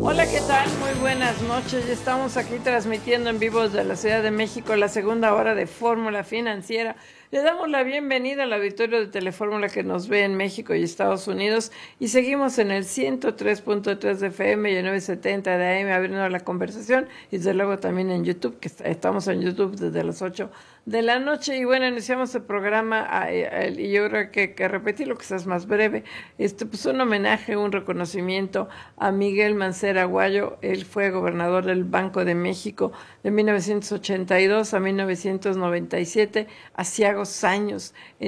Hola, ¿qué tal? Muy buenas noches. Ya estamos aquí transmitiendo en vivo desde la Ciudad de México la segunda hora de Fórmula Financiera. Le damos la bienvenida al auditorio de Telefórmula que nos ve en México y Estados Unidos y seguimos en el 103.3 de FM y el 970 de AM abriendo la conversación y desde luego también en YouTube, que estamos en YouTube desde las 8 de la noche. Y bueno, iniciamos el programa y yo creo que repetir lo que sea más breve. Pues un homenaje, un reconocimiento a Miguel Mancera Aguayo. Él fue gobernador del Banco de México de 1982 a 1997, hacía años.